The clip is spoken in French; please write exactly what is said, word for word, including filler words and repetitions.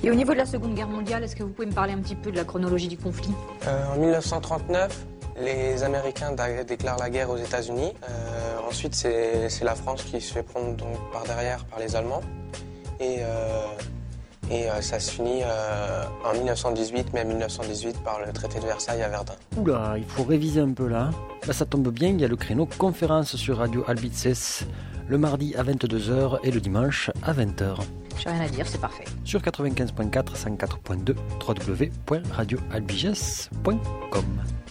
Et au niveau de la Seconde Guerre mondiale, est-ce que vous pouvez me parler un petit peu de la chronologie du conflit ? euh, En dix-neuf cent trente-neuf, les Américains déclarent la guerre aux États-Unis. Euh, ensuite, c'est, c'est la France qui se fait prendre donc, par derrière par les Allemands. Et, euh, et euh, ça se finit euh, en dix-neuf cent dix-huit, mai mille neuf cent dix-huit, par le traité de Versailles à Verdun. Oula, il faut réviser un peu là. Là, ça tombe bien, il y a le créneau conférence sur Radio Albices, le mardi à vingt-deux heures et le dimanche à vingt heures. J'ai rien à dire, c'est parfait. Sur quatre-vingt-quinze point quatre, cent quatre point deux, w w w point radio albiges point com.